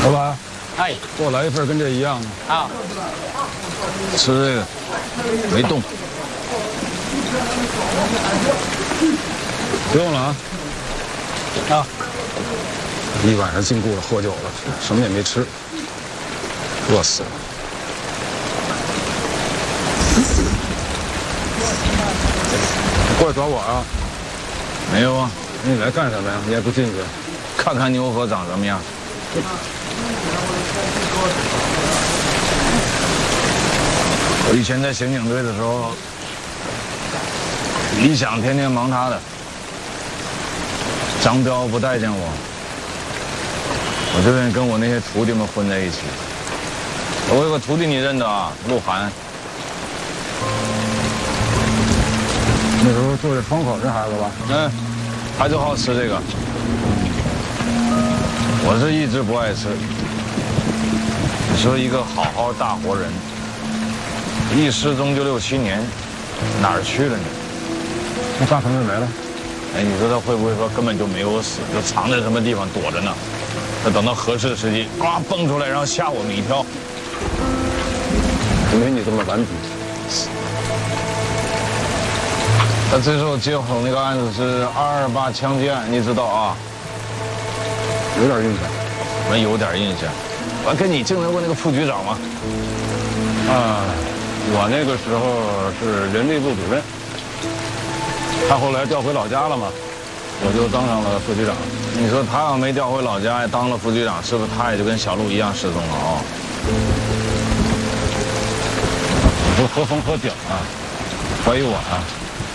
老板， 哎， 给我来一份跟这一样的。 啊， 吃这个，没动。不用了啊。 啊， 一晚上禁锢了，喝酒了，什么也没吃，饿死了。你过来找我啊？ 没有啊， 你来干什么呀？你也不进去。 看看牛河长什么样。我以前在刑警队的时候，理想天天忙他的，张彪不待见我，我就愿意跟我那些徒弟们混在一起。我有个徒弟你认得啊，鹿晗。 那时候坐在窗口这孩子吧？ 嗯，他就好吃这个。我是一直不爱吃。你说一个好好大活人，一失踪就6、7年，哪儿去了呢？ 那大同志没了。 哎，你说他会不会说根本就没有死，就藏在什么地方躲着呢？那等到合适的时机，呱蹦出来，然后吓我们一跳。 没你这么顽皮。 他这时候接手那个案子是228枪击案，你知道啊？ 有点印象。 我有点印象。我跟你竞争过那个副局长吗？ 啊，我那个时候是人力部主任，他后来调回老家了嘛，我就当上了副局长。 你说他要没调回老家，当了副局长，是不是他也就跟小鹿一样失踪了啊？ 你说喝风喝酒啊，怀疑我啊？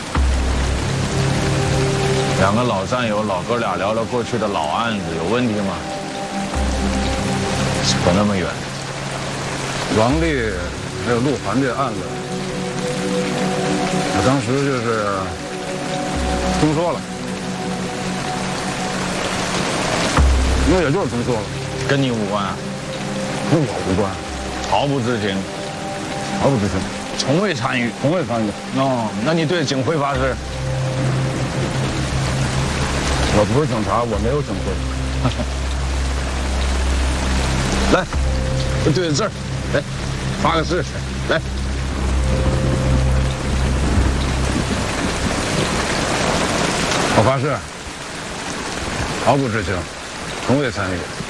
两个老战友，老哥俩聊聊过去的老案子，有问题吗？扯那么远。 王丽还有鹿晗这案子，我当时就是听说了，那也就是听说了， 跟你无关啊？ 跟我无关， 毫不知情， 毫不知情， 从未参与。 从未参与。 哦，那你对警徽发誓？ 我不是警察，我没有警徽。 来，我对着字儿，来，发个誓，来。 我发誓，毫不知情，从未参与。